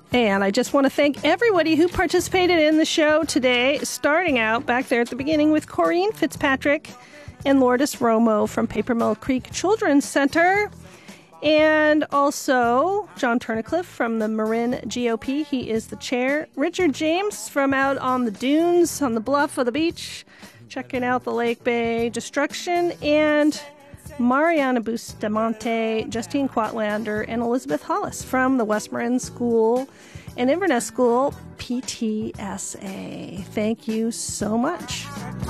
And I just want to thank everybody who participated in the show today, starting out back there at the beginning with Corrine Fitzpatrick and Lourdes Romo from Paper Mill Creek Children's Center. And also John Turnicliffe from the Marin GOP. He is the chair. Richard James from out on the dunes, on the bluff of the beach, checking out the Lake Bay destruction. And Mariana Bustamante, Justine Quatlander, and Elizabeth Hollis from the West Marin School and Inverness School PTSA. Thank you so much.